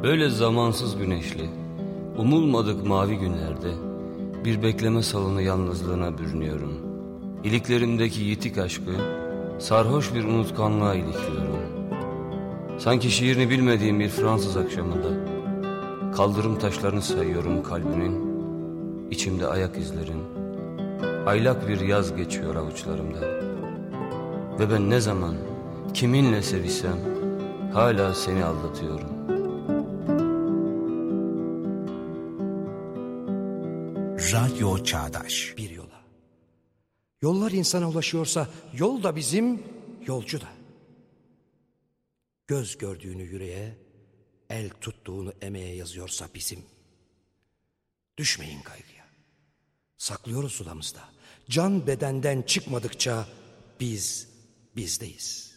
Böyle zamansız güneşli, umulmadık mavi günlerde bir bekleme salonu yalnızlığına bürünüyorum. İliklerimdeki yitik aşkı sarhoş bir unutkanlığa ilikliyorum. Sanki şiirini bilmediğim bir Fransız akşamında kaldırım taşlarını sayıyorum kalbimin, içimde ayak izlerin. Aylak bir yaz geçiyor avuçlarımda. Ve ben ne zaman, kiminle sevişsem hala seni aldatıyorum. Radyo Çağdaş. Bir yola. Yollar insana ulaşıyorsa yol da bizim, yolcu da. Göz gördüğünü yüreğe, el tuttuğunu emeğe yazıyorsa bizim. Düşmeyin kaygıya. Saklıyoruz sulamızda. Can bedenden çıkmadıkça biz bizdeyiz.